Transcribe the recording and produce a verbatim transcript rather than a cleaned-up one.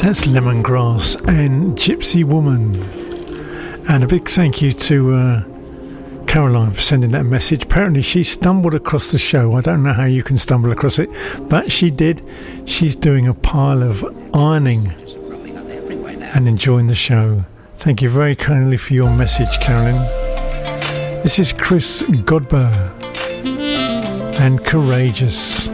That's Lemongrass and Gypsy Woman. And a big thank you to uh, Caroline for sending that message. Apparently she stumbled across the show. I don't know how you can stumble across it, but she did. She's doing a pile of ironing and enjoying the show. Thank you very kindly for your message, Caroline. This is Chris Godber and Courageous.